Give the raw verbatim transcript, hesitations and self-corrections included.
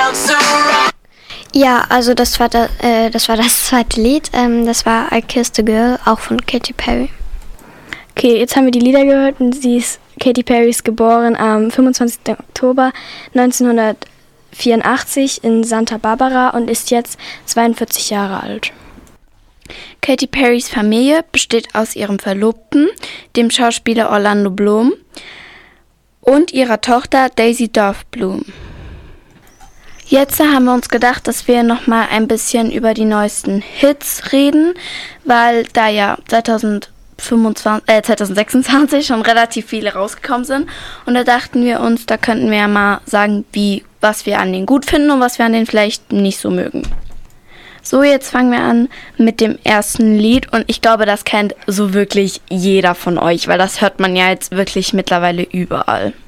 Ja, also das war, da, äh, das, war das zweite Lied. Ähm, das war I Kissed a Girl, auch von Katy Perry. Okay, jetzt haben wir die Lieder gehört und sie ist, Katy Perry ist geboren am fünfundzwanzigsten Oktober neunzehnhundertvierundachtzig in Santa Barbara und ist jetzt zweiundvierzig Jahre alt. Katy Perrys Familie besteht aus ihrem Verlobten, dem Schauspieler Orlando Bloom, und ihrer Tochter Daisy Dove Bloom. Jetzt haben wir uns gedacht, dass wir nochmal ein bisschen über die neuesten Hits reden, weil da ja zweitausendfünfundzwanzig, äh, zweitausendsechsundzwanzig schon relativ viele rausgekommen sind. Und da dachten wir uns, da könnten wir ja mal sagen, wie, was wir an denen gut finden und was wir an denen vielleicht nicht so mögen. So, jetzt fangen wir an mit dem ersten Lied und ich glaube, das kennt so wirklich jeder von euch, weil das hört man ja jetzt wirklich mittlerweile überall.